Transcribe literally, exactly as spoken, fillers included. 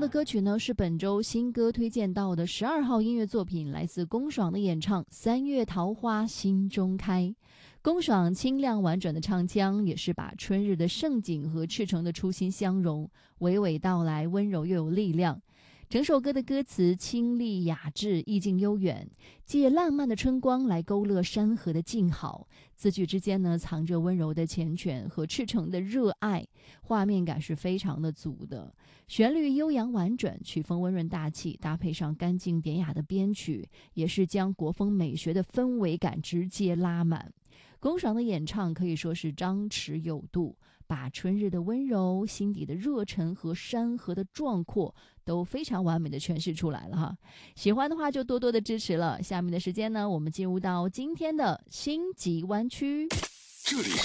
的歌曲呢，是本周新歌推荐到的十二号音乐作品，来自龚爽的演唱《三月桃花心中开》。龚爽清亮婉转的唱腔，也是把春日的盛景和赤诚的初心相融，娓娓道来，温柔又有力量。整首歌的歌词清丽雅致，意境悠远，借烂漫的春光来勾勒山河的静好，字句之间呢藏着温柔的缱绻和赤诚的热爱，画面感是非常的足的。旋律悠扬婉转，曲风温润大气，搭配上干净典雅的编曲，也是将国风美学的氛围感直接拉满。龚爽的演唱可以说是张弛有度，把春日的温柔、心底的热忱和山河的壮阔都非常完美的诠释出来了哈。喜欢的话就多多的支持了。下面的时间呢，我们进入到今天的星级湾区。 这里